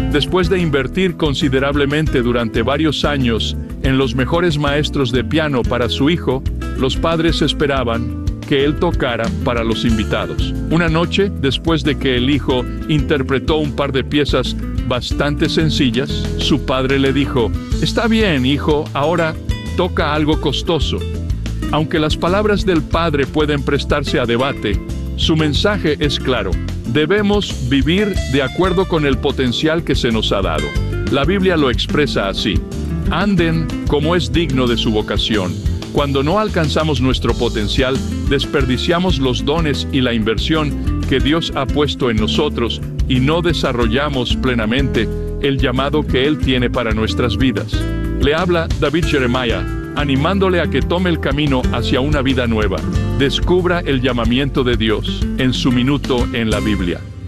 Después de invertir considerablemente durante varios años en los mejores maestros de piano para su hijo, los padres esperaban que él tocara para los invitados. Una noche, después de que el hijo interpretó un par de piezas bastante sencillas, su padre le dijo: «Está bien, hijo, ahora toca algo costoso». Aunque las palabras del padre pueden prestarse a debate, su mensaje es claro. Debemos vivir de acuerdo con el potencial que se nos ha dado. La Biblia lo expresa así: anden como es digno de su vocación. Cuando no alcanzamos nuestro potencial, desperdiciamos los dones y la inversión que Dios ha puesto en nosotros y no desarrollamos plenamente el llamado que Él tiene para nuestras vidas. Le habla David Jeremiah, animándole a que tome el camino hacia una vida nueva. Descubra el llamamiento de Dios en su minuto en la Biblia.